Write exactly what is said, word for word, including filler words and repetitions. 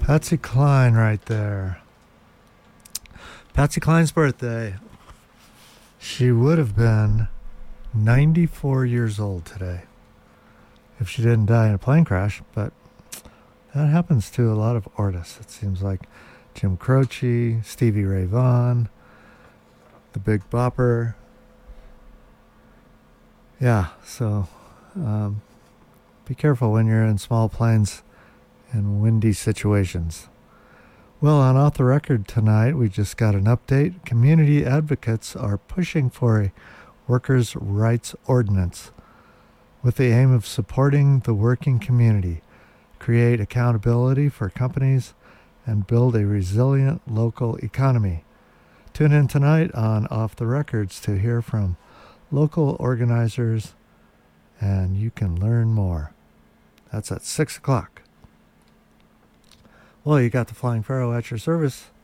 Patsy Cline right there. Patsy Cline's birthday. She would have been ninety-four years old today if she didn't die in a plane crash, but that happens to a lot of artists. It seems like Jim Croce, Stevie Ray Vaughan, the Big Bopper. Yeah, so um, be careful when you're in small planes in windy situations. Well, on Off the Record tonight, we just got an update. Community advocates are pushing for a workers' rights ordinance with the aim of supporting the working community, create accountability for companies, and build a resilient local economy. Tune in tonight on Off the Records to hear from local organizers, and you can learn more. That's at six o'clock. Well, you got the Flying Pharaoh at your service.